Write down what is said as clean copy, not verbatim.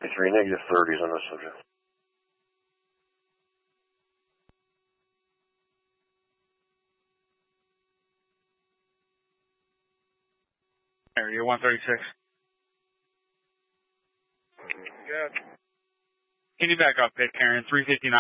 3 negative 30s on the subject. Area 136. Yeah. Can you back up, pit Karen? 359.